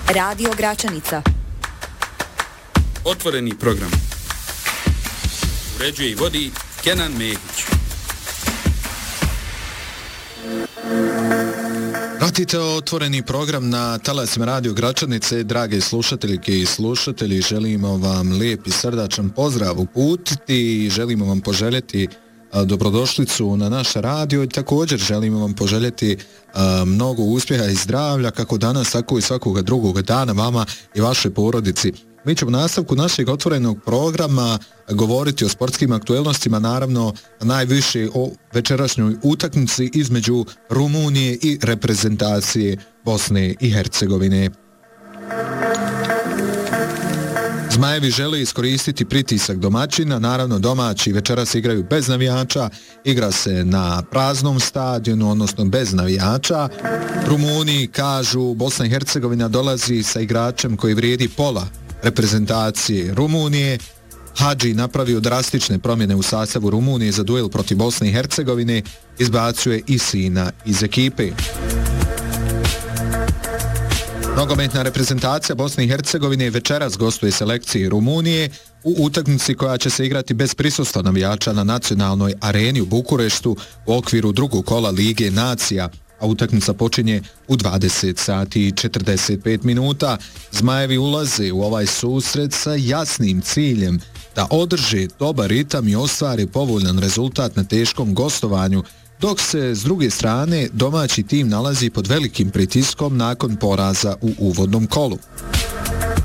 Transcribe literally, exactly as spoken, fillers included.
Radio Gračanica. Otvoreni program. Uređuje i vodi Kenan Mehić. Pratite otvoreni program na talasima Radio Gračanice. Drage slušateljke i slušatelji, želimo vam lijep i srdačan pozdrav uputiti i želimo vam poželjeti a, dobrodošlicu na naš radio i također želimo vam poželjeti a, mnogo uspjeha i zdravlja kako danas, tako i svakoga drugog dana vama i vašoj porodici. Mi ćemo u nastavku našeg otvorenog programa govoriti o sportskim aktuelnostima, naravno najviše o večerašnjoj utakmici između Rumunije i reprezentacije Bosne i Hercegovine. Zmajevi žele iskoristiti pritisak domaćina, naravno domaći večeras igraju bez navijača, igra se na praznom stadionu, odnosno bez navijača. Rumuniji kažu Bosna i Hercegovina dolazi sa igračem koji vrijedi pola reprezentacije Rumunije. Hadži napravio drastične promjene u sastavu Rumunije za duel protiv Bosne i Hercegovine, izbacuje i sina iz ekipe. Nogometna reprezentacija Bosne i Hercegovine večeras gostuje selekciji Rumunije u utakmici koja će se igrati bez prisustva navijača na nacionalnoj areni u Bukureštu u okviru drugog kola Lige nacija, a utakmica počinje u dvadeset sati i četrdeset pet minuta. Zmajevi ulaze u ovaj susret sa jasnim ciljem da održe dobar ritam i ostvare povoljan rezultat na teškom gostovanju, dok se s druge strane domaći tim nalazi pod velikim pritiskom nakon poraza u uvodnom kolu.